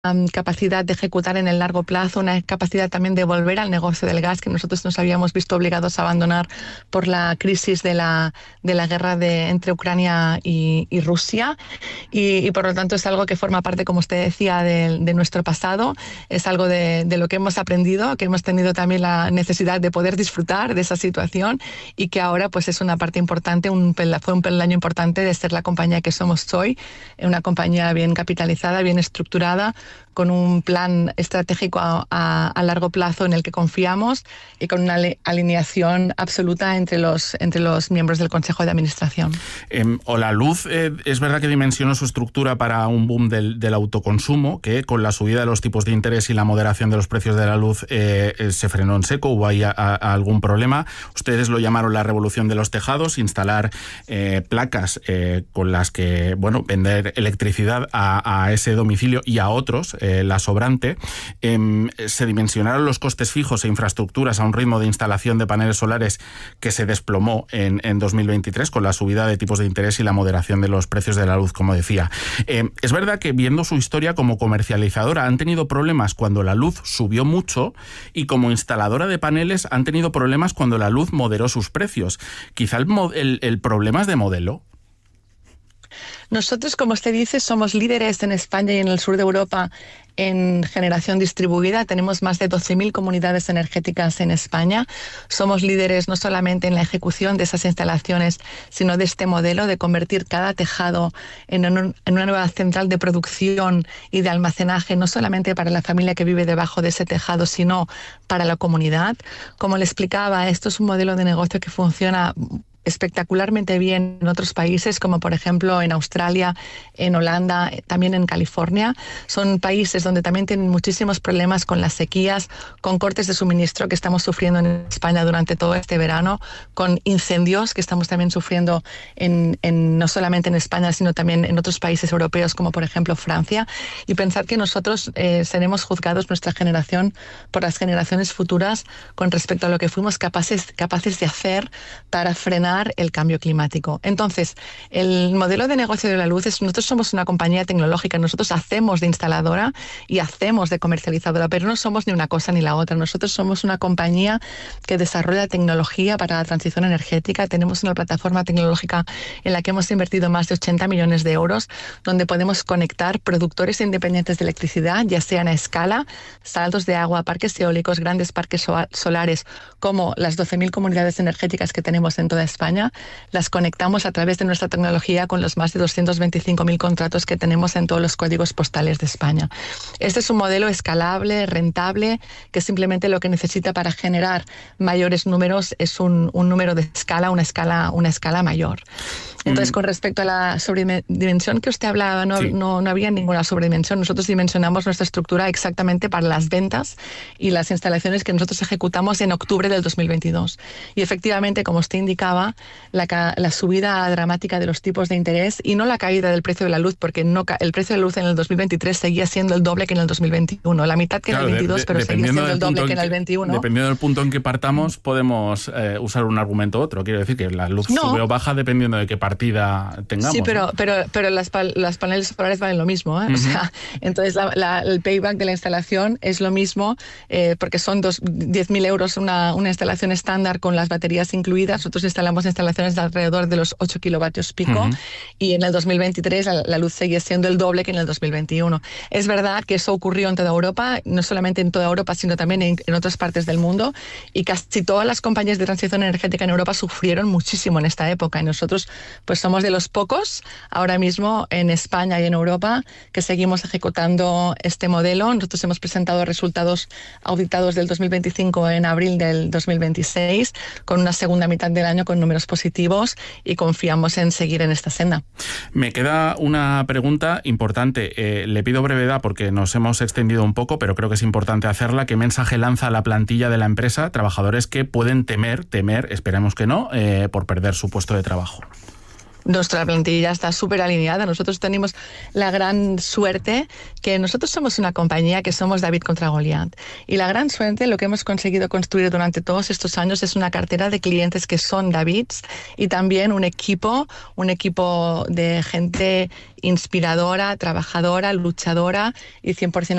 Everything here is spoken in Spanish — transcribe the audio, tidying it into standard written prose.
capacidad de ejecutar en el largo plazo, una capacidad también de volver al negocio del gas que nosotros nos habíamos visto obligados a abandonar por la crisis de la guerra entre Ucrania y Rusia. Y por lo tanto es algo que forma parte, como usted decía, de nuestro pasado, es algo de lo que hemos aprendido, que hemos tenido también la necesidad de poder disfrutar de esa situación y que ahora pues es una parte importante, fue un peldaño importante de ser la compañía que somos hoy, una compañía bien capitalizada, bien estructurada, con un plan estratégico a largo plazo en el que confiamos y con una alineación absoluta entre los miembros del Consejo de Administración. Holaluz, es verdad que dimensionó su estructura para un boom del autoconsumo, que con la subida de los tipos de interés y la moderación de los precios de la luz se frenó en seco, hubo ahí algún problema. Ustedes lo llamaron la revolución de los tejados, instalar placas con las que vender electricidad a ese domicilio y a otros, la sobrante. Se dimensionaron los costes fijos e infraestructuras a un ritmo de instalación de paneles solares que se desplomó en 2023 con la subida de tipos de interés y la moderación de los precios de la luz, como decía. Es verdad que viendo su historia como comercializadora han tenido problemas cuando la luz subió mucho y como instaladora de paneles han tenido problemas cuando la luz moderó sus precios. Quizá el problema es de modelo. Nosotros, como usted dice, somos líderes en España y en el sur de Europa en generación distribuida. Tenemos más de 12.000 comunidades energéticas en España. Somos líderes no solamente en la ejecución de esas instalaciones, sino de este modelo de convertir cada tejado en una nueva central de producción y de almacenaje, no solamente para la familia que vive debajo de ese tejado, sino para la comunidad. Como le explicaba, esto es un modelo de negocio que funciona espectacularmente bien en otros países, como por ejemplo en Australia, en Holanda, también en California. Son países donde también tienen muchísimos problemas con las sequías, con cortes de suministro que estamos sufriendo en España durante todo este verano, con incendios que estamos también sufriendo no solamente en España, sino también en otros países europeos, como por ejemplo Francia. Y pensar que nosotros seremos juzgados, nuestra generación, por las generaciones futuras con respecto a lo que fuimos capaces de hacer para frenar el cambio climático. Entonces, el modelo de negocio de la luz es, nosotros somos una compañía tecnológica, nosotros hacemos de instaladora y hacemos de comercializadora, pero no somos ni una cosa ni la otra. Nosotros somos una compañía que desarrolla tecnología para la transición energética. Tenemos una plataforma tecnológica en la que hemos invertido más de 80 millones de euros, donde podemos conectar productores independientes de electricidad, ya sean a escala, saldos de agua, parques eólicos, grandes parques solares, como las 12.000 comunidades energéticas que tenemos en toda España, las conectamos a través de nuestra tecnología con los más de 225.000 contratos que tenemos en todos los códigos postales de España. Este es un modelo escalable, rentable, que simplemente lo que necesita para generar mayores números es un número de escala, una escala mayor. Entonces, con respecto a la sobredimensión que usted hablaba, no había ninguna sobredimensión. Nosotros dimensionamos nuestra estructura exactamente para las ventas y las instalaciones que nosotros ejecutamos en octubre del 2022. Y efectivamente, como usted indicaba, la subida dramática de los tipos de interés y no la caída del precio de la luz, porque el precio de la luz en el 2023 seguía siendo el doble que en el 2021. La mitad que en el 22, pero seguía siendo el doble que en el 21. Dependiendo del punto en que partamos, podemos usar un argumento u otro. Quiero decir que la luz sube o baja dependiendo de qué partida tengamos. Sí, pero las paneles solares valen lo mismo, ¿eh? O sea, entonces el payback de la instalación es lo mismo, porque son 10.000 euros una instalación estándar con las baterías incluidas. Nosotros instalamos instalaciones de alrededor de los 8 kilovatios pico y en el 2023 la luz sigue siendo el doble que en el 2021. Es verdad que eso ocurrió en toda Europa, no solamente en toda Europa, sino también en otras partes del mundo, y casi todas las compañías de transición energética en Europa sufrieron muchísimo en esta época, y nosotros pues somos de los pocos ahora mismo en España y en Europa que seguimos ejecutando este modelo. Nosotros hemos presentado resultados auditados del 2025 en abril del 2026, con una segunda mitad del año con números positivos, y confiamos en seguir en esta senda. Me queda una pregunta importante. Le pido brevedad porque nos hemos extendido un poco, pero creo que es importante hacerla. ¿Qué mensaje lanza a la plantilla de la empresa? Trabajadores que pueden temer, esperemos que no, por perder su puesto de trabajo. Nuestra plantilla está súper alineada. Nosotros tenemos la gran suerte que nosotros somos una compañía que somos David contra Goliat. Y la gran suerte, lo que hemos conseguido construir durante todos estos años es una cartera de clientes que son Davids y también un equipo de gente inspiradora, trabajadora, luchadora y 100%